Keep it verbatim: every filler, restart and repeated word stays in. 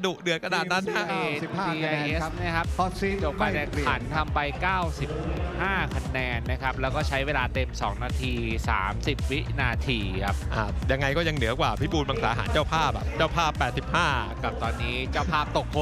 ดุเดือดขนาดนั้นฮะสิบห้าคะแนนครับนะครับฮอตซีทจบการแข่งขันทำไป เก้าสิบห้า คะแนนนะครับแล้วก็ใช้เวลาเต็ม สอง นาที สามสิบ วินาทีครับอ่ายังไงก็ยังเหนือกว่าพิบูลมังสาหารเจ้าภาพแบบเจ้าภาพแปดสิบห้ากับตอนนี้เจ้าภาพตกโค